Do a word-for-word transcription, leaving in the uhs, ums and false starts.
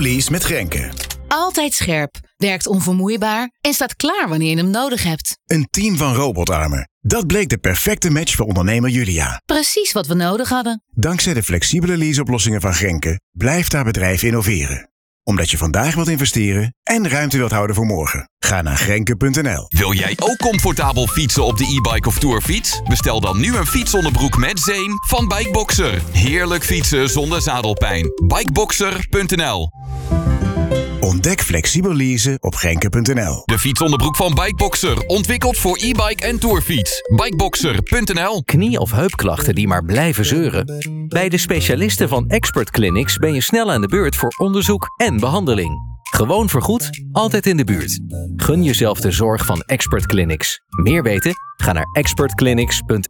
Lease met Grenke. Altijd scherp, werkt onvermoeibaar en staat klaar wanneer je hem nodig hebt. Een team van robotarmen. Dat bleek de perfecte match voor ondernemer Julia. Precies wat we nodig hadden. Dankzij de flexibele leaseoplossingen van Grenke blijft haar bedrijf innoveren. Omdat je vandaag wilt investeren en ruimte wilt houden voor morgen. Ga naar grenke punt n l. Wil jij ook comfortabel fietsen op de e-bike of tourfiets? Bestel dan nu een fietsonderbroek met zeem van Bikeboxer. Heerlijk fietsen zonder zadelpijn. Bikeboxer punt n l. Ontdek flexibel leasen op grenke punt n l. De fietsonderbroek van Bikeboxer. Ontwikkeld voor e-bike en tourfiets. Bikeboxer punt n l. Knie- of heupklachten die maar blijven zeuren? Bij de specialisten van Expert Clinics ben je snel aan de beurt voor onderzoek en behandeling. Gewoon vergoed, altijd in de buurt. Gun jezelf de zorg van Expert Clinics. Meer weten? Ga naar expert clinics punt